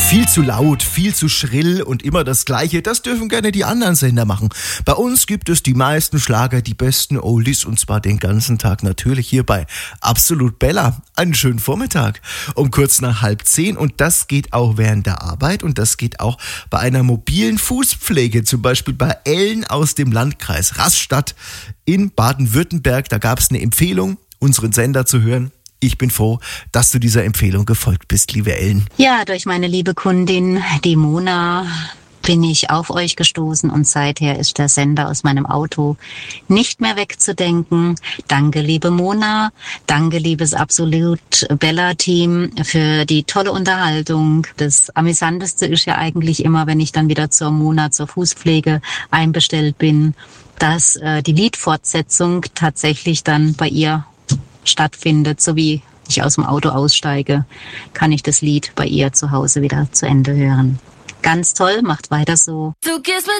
Viel zu laut, viel zu schrill und immer das Gleiche, das dürfen gerne die anderen Sender machen. Bei uns gibt es die meisten Schlager, die besten Oldies und zwar den ganzen Tag natürlich hier bei Absolut Bella. Einen schönen Vormittag um kurz nach 9:30 und das geht auch während der Arbeit und das geht auch bei einer mobilen Fußpflege, zum Beispiel bei Ellen aus dem Landkreis Rastatt in Baden-Württemberg. Da gab es eine Empfehlung, unseren Sender zu hören. Ich bin froh, dass du dieser Empfehlung gefolgt bist, liebe Ellen. Ja, durch meine liebe Kundin, die Mona, bin ich auf euch gestoßen und seither ist der Sender aus meinem Auto nicht mehr wegzudenken. Danke, liebe Mona. Danke, liebes Absolut Bella-Team, für die tolle Unterhaltung. Das Amüsanteste ist ja eigentlich immer, wenn ich dann wieder zur Mona, zur Fußpflege einbestellt bin, dass die Liedfortsetzung tatsächlich dann bei ihr stattfindet, so wie ich aus dem Auto aussteige, kann ich das Lied bei ihr zu Hause wieder zu Ende hören. Ganz toll, macht weiter so.